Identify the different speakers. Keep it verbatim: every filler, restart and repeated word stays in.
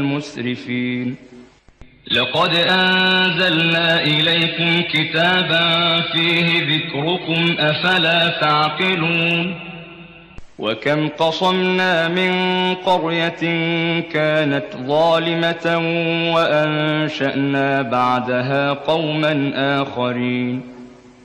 Speaker 1: المسرفين. لقد أنزلنا إليكم كتابا فيه ذكركم أفلا تعقلون. وكم قصمنا من قرية كانت ظالمة وأنشأنا بعدها قوما آخرين.